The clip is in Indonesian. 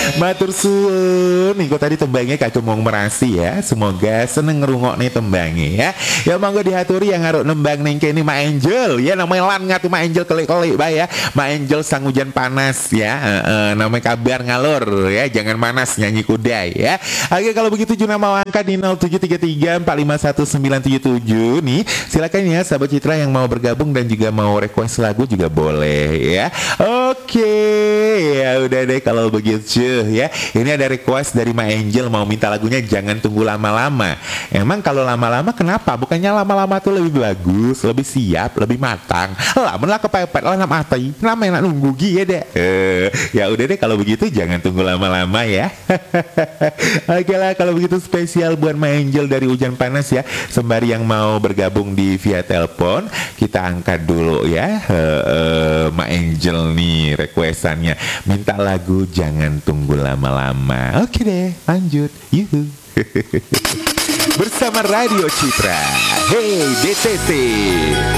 Matur suwun. Niku tadi tembangnya kagem wong Merasi ya. Semoga seneng ngrungokne tembangnya ya. Ya monggo diaturi yang ngaruk nembang ning kene Mak Angel ya, namanya lan ngatu Mak Angel kelik-kelik bae ya. Mak Angel sang hujan panas ya. Namanya kabar ngalur ya, jangan manas nyanyi kudai ya. Oke, kalau begitu Juna mau angkat di 0733451977 nih. Silakan ya sahabat Citra yang mau bergabung dan juga mau request lagu juga boleh ya. Oke, ya udah deh kalau begitu ya. Ini ada request dari Ma Angel mau minta lagunya Jangan Tunggu Lama-Lama. Emang kalau lama-lama kenapa? Bukannya lama-lama tuh lebih bagus, lebih siap, lebih matang. Lama lah kepepet lah nama hati. Nama enak nunggu ya deh. Ya udah deh kalau begitu jangan tunggu lama-lama ya. Oke lah kalau begitu spesial buat Ma Angel dari Hujan Panas ya. Sembari yang mau bergabung di via telepon, kita angkat dulu ya. Ma Angel nih requestannya minta lagu Jangan Tunggu Lama-Lama. Oke deh, lanjut. Yuhu. Bersama Radio Citra. Hey DTC.